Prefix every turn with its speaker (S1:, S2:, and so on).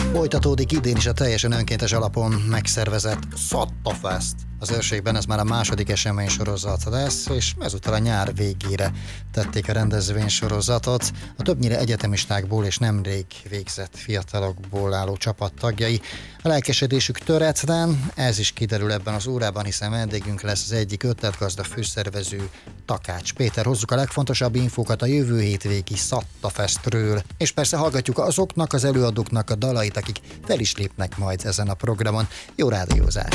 S1: Folytatódik idén is a teljesen önkéntes alapon megszervezett Szatta Fest. Az Őrségben ez már a második eseménysorozat lesz, és ezúttal a nyár végére tették a rendezvénysorozatot. A többnyire egyetemistákból és nemrég végzett fiatalokból álló csapat tagjai. A lelkesedésük töretlen, ez is kiderül ebben az órában, hiszen vendégünk lesz az egyik ötletgazda főszervező, Takács Péter. Hozzuk a legfontosabb infókat a jövő hétvégi Szatta Festről, és persze hallgatjuk azoknak az előadóknak a dalait, akik fel is lépnek majd ezen a programon. Jó rádiózást!